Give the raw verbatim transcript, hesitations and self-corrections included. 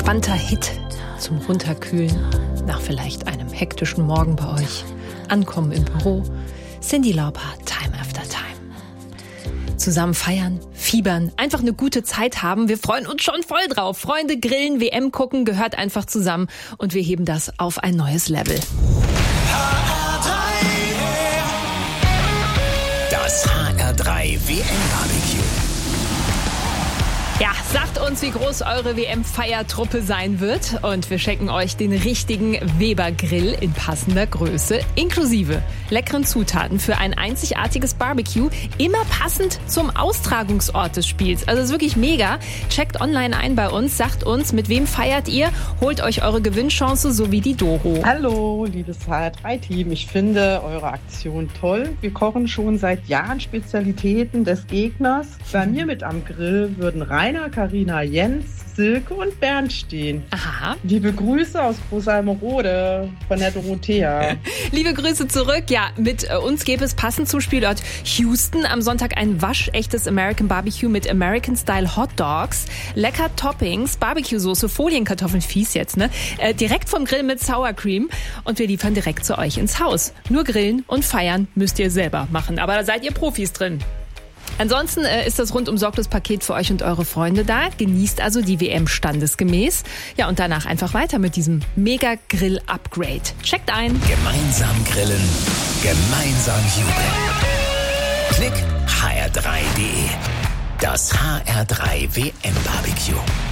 entspannter Hit zum Runterkühlen nach vielleicht einem hektischen Morgen bei euch. Ankommen im Büro. Cyndi Lauper, Time After Time. Zusammen feiern, fiebern, einfach eine gute Zeit haben. Wir freuen uns schon voll drauf. Freunde, grillen, W M gucken, gehört einfach zusammen. Und wir heben das auf ein neues Level. Das H R drei W M-Barbecue. Ja, sagt uns, wie groß eure W M-Feiertruppe sein wird. Und wir schenken euch den richtigen Weber-Grill in passender Größe, inklusive leckeren Zutaten für ein einzigartiges Barbecue, immer passend zum Austragungsort des Spiels. Also es ist wirklich mega. Checkt online ein bei uns, sagt uns, mit wem feiert ihr, holt euch eure Gewinnchance sowie die Doro. Hallo, liebes H R drei Team. Ich finde eure Aktion toll. Wir kochen schon seit Jahren Spezialitäten des Gegners. Bei mir mit am Grill würden Rainer, Carina, Jens, Silke und Bernd stehen. Aha. Liebe Grüße aus Großalmerode von der Dorothea. Liebe Grüße zurück. Ja, mit uns gäbe es passend zum Spielort Houston am Sonntag ein waschechtes American Barbecue mit American Style Hot Dogs, lecker Toppings, Barbecue-Soße, Folienkartoffeln, fies jetzt, ne? Äh, direkt vom Grill mit Sour Cream und wir liefern direkt zu euch ins Haus. Nur grillen und feiern müsst ihr selber machen, aber da seid ihr Profis drin. Ansonsten äh, ist das rundum sorglos Paket für euch und eure Freunde da. Genießt also die W M standesgemäß. Ja, und danach einfach weiter mit diesem Mega-Grill-Upgrade. Checkt ein. Gemeinsam grillen, gemeinsam jubeln. Klick H R drei Punkt D E. Das H R drei W M-Barbecue.